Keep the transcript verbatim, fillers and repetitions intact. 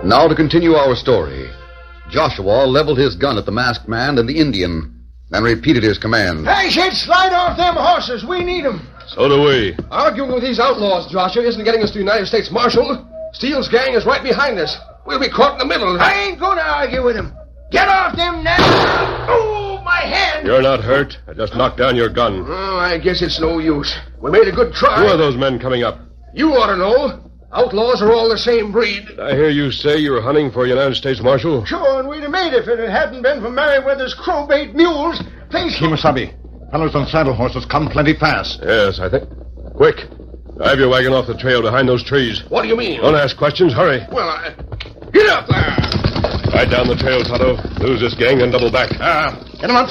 Now to continue our story. Joshua leveled his gun at the masked man and the Indian, and repeated his command. Hey, shit, slide off them horses. We need them. So do we. Arguing with these outlaws, Joshua, isn't getting us to the United States Marshal. Steele's gang is right behind us. We'll be caught in the middle. I ain't going to argue with him. Get off them now. Oh, my hand. You're not hurt. I just knocked down your gun. Oh, I guess it's no use. We made a good try. Who are those men coming up? You ought to know. Outlaws are all the same breed. Did I hear you say you were hunting for a United States Marshal? Sure, and we'd have made it if it hadn't been for Merriweather's crowbait mules. Face Kimasabi, fellows on saddle horses come plenty fast. Yes, I think. Quick. Drive your wagon off the trail behind those trees. What do you mean? Don't ask questions. Hurry. Well, I... Get up there. Right down the trail, Tonto. Lose this gang and double back. Ah, uh, get him up.